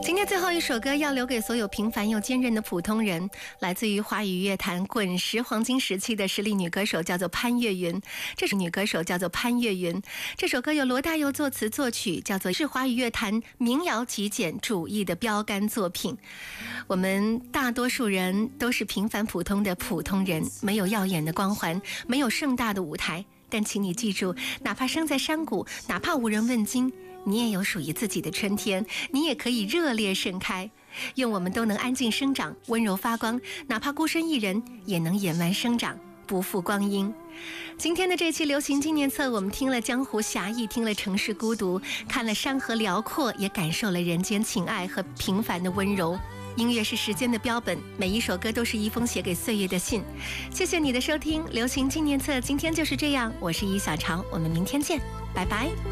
今天最后一首歌要留给所有平凡又坚韧的普通人，来自于华语乐坛滚石黄金时期的实力女歌手，叫做潘越云。这首歌由罗大佑作词作曲，叫做是华语乐坛民谣极简主义的标杆作品。我们大多数人都是平凡普通的普通人，没有耀眼的光环，没有盛大的舞台，但请你记住，哪怕生在山谷，哪怕无人问津，你也有属于自己的春天，你也可以热烈盛开。愿我们都能安静生长，温柔发光，哪怕孤身一人也能野蛮生长，不负光阴。今天的这期流行纪念册，我们听了江湖侠义，听了城市孤独，看了山河辽阔，也感受了人间情爱和平凡的温柔。音乐是时间的标本，每一首歌都是一封写给岁月的信。谢谢你的收听，流行纪念册今天就是这样，我是易小潮，我们明天见，拜拜。